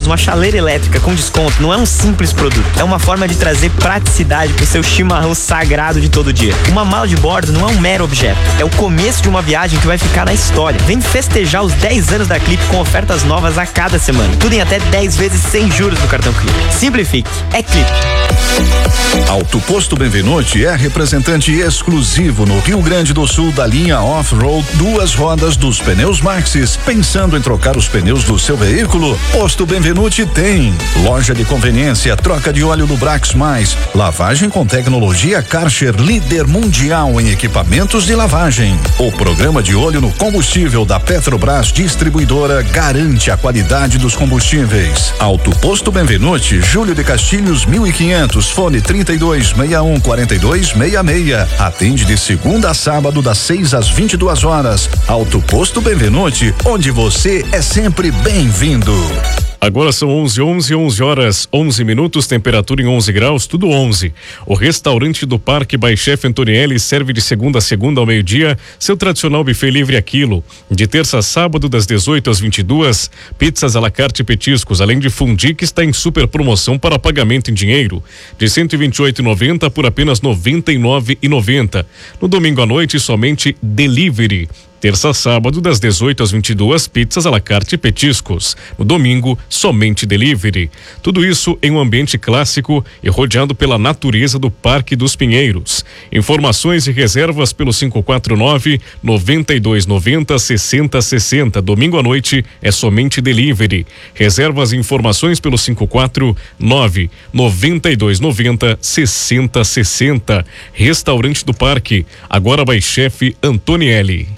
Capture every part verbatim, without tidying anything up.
uma chaleira elétrica com desconto não é um simples produto, é uma forma de trazer praticidade pro seu chimarrão sagrado de todo dia. Uma mala de bordo não é um mero objeto, é o começo de uma viagem que vai ficar na história. Vem festejar os dez anos da Clipe com ofertas novas a cada semana. Tudo em até dez vezes sem juros no cartão Clipe. Simplifique, é Clipe. Auto Posto Benvenuti é representante exclusivo no Rio Grande do Sul da linha Off-Road duas rodas dos pneus Maxxis. Pensando em trocar os pneus do seu veículo? Posto Benvenuti tem. Loja de conveniência, troca de óleo do Brax Mais, lavagem com tecnologia Karcher, líder mundial em equipamentos de lavagem. O programa de óleo no combustível da Petrobras Distribuidora garante a qualidade dos combustíveis. Auto Posto Benvenuti, Júlio de Castilhos mil e quinhentos, fone trinta e dois, sessenta e um, quarenta e dois, sessenta e seis. Atende de segunda a sábado das seis às vinte e duas horas. Auto Posto Benvenuti, onde você é sempre bem-vindo. Agora são onze, onze, onze horas, onze minutos, temperatura em onze graus, tudo onze. O restaurante do Parque by Chef Antonielli serve de segunda a segunda ao meio-dia seu tradicional buffet livre a quilo. De terça a sábado, das dezoito às vinte e duas, pizzas à la carte e petiscos, além de fundi que está em super promoção para pagamento em dinheiro. De cento e vinte e oito reais e noventa centavos por apenas noventa e nove reais e noventa centavos. No domingo à noite, somente delivery. Terça a sábado, das dezoito às vinte e duas, pizzas à la carte e petiscos. No domingo, somente delivery. Tudo isso em um ambiente clássico e rodeado pela natureza do Parque dos Pinheiros. Informações e reservas pelo cinco quatro nove, nove dois nove zero, seis zero seis zero. Domingo à noite é somente delivery. Reservas e informações pelo cinco quatro nove, nove dois nove zero, seis zero seis zero. Restaurante do Parque, agora by Chef Antonielli.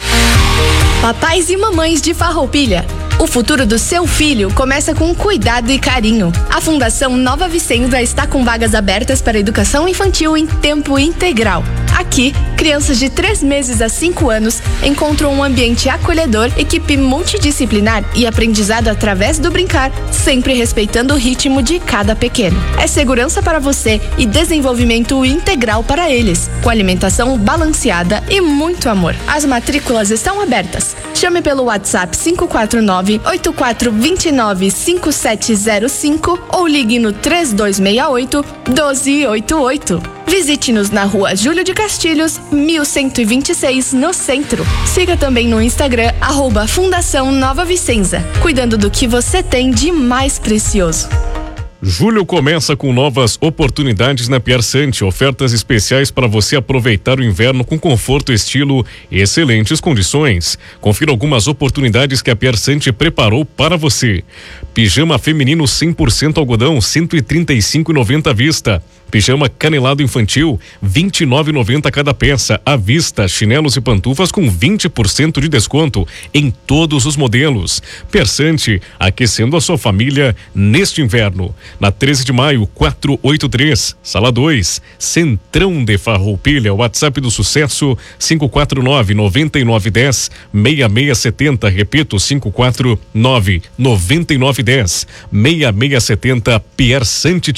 Papais e mamães de Farroupilha, o futuro do seu filho começa com cuidado e carinho. A Fundação Nova Vicenza está com vagas abertas para educação infantil em tempo integral. Aqui, crianças de três meses a cinco anos encontram um ambiente acolhedor, equipe multidisciplinar e aprendizado através do brincar, sempre respeitando o ritmo de cada pequeno. É segurança para você e desenvolvimento integral para eles, com alimentação balanceada e muito amor. As matrículas estão abertas. Chame pelo WhatsApp cinco quatro nove, oito quatro dois nove, cinco sete zero cinco ou ligue no três dois seis oito, um dois oito oito. Visite-nos na rua Júlio de Castilhos, mil cento e vinte e seis, no centro. Siga também no Instagram, arroba Fundação Nova Vicenza, cuidando do que você tem de mais precioso. Julho começa com novas oportunidades na Piersante, ofertas especiais para você aproveitar o inverno com conforto, estilo e excelentes condições. Confira algumas oportunidades que a Piersante preparou para você. Pijama feminino cem por cento algodão, cento e trinta e cinco reais e noventa centavos à vista. Pijama canelado infantil, vinte e nove reais e noventa centavos cada peça, à vista. Chinelos e pantufas com vinte por cento de desconto em todos os modelos. Piersante, aquecendo a sua família neste inverno. Na treze de maio, quatrocentos e oitenta e três, sala dois, Centrão de Farroupilha. WhatsApp do sucesso cinco quatro nove, nove nove um zero, seis seis sete zero. Repito, cinco quatro nove, nove nove um zero, seis seis sete zero. Piersante.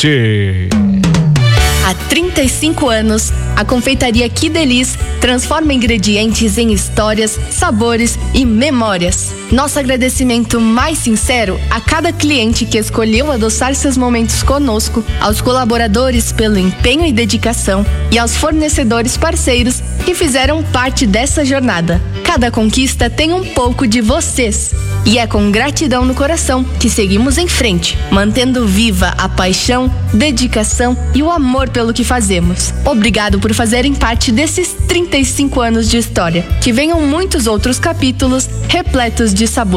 Há trinta e cinco anos, a confeitaria Que Deliz transforma ingredientes em histórias, sabores e memórias. Nosso agradecimento mais sincero a cada cliente que escolheu adoçar seus momentos conosco, aos colaboradores pelo empenho e dedicação e aos fornecedores parceiros que fizeram parte dessa jornada. Cada conquista tem um pouco de vocês. E é com gratidão no coração que seguimos em frente, mantendo viva a paixão, dedicação e o amor pelo que fazemos. Obrigado por fazerem parte desses trinta e cinco anos de história. Que venham muitos outros capítulos repletos de sabor.